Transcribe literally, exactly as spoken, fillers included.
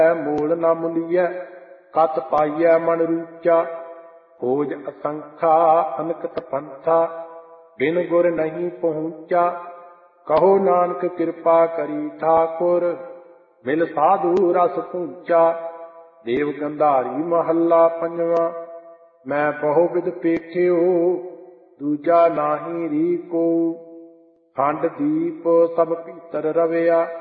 ਮੂਲ ਨਾ ਮੁਲੀਐ ਕਤ ਪਾਈਐ ਮਨ ਰੂਚਾ। ਖੋਜ ਅਸੰਖਾ ਅਨਕਤ ਪੰਥਾ ਬਿਨ ਗੁਰ ਨਹੀਂ ਪਹੁੰਚਾ। ਕਹੋ ਨਾਨਕ ਕਿਰਪਾ ਕਰੀ ਠਾਕੁਰ ਮਿਲ ਸਾਧੂ ਰਸ ਪੂੰਚਾ। ਦੇਵ ਗੰਧਾਰੀ ਮਹੱਲਾ ਪੰਜਵਾਂ। ਮੈਂ ਬਹੁ ਵਿਦ ਪੇਖਿਓ ਦੂਜਾ ਨਾਹੀ ਰੀ ਕੋ। ਖੰਡ ਦੀਪ ਸਭ ਭੀਤਰ ਰਵਿਆ